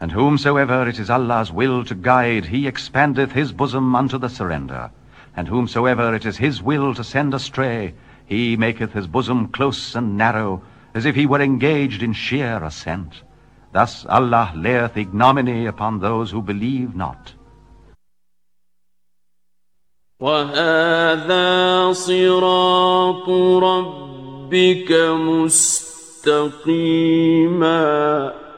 And whomsoever it is Allah's will to guide, he expandeth his bosom unto the surrender. And whomsoever it is his will to send astray, he maketh his bosom close and narrow, as if he were engaged in sheer ascent. Thus Allah layeth ignominy upon those who believe not. وَهَذَا صِرَاطُ رَبِّكَ مُسْتَقِيمًا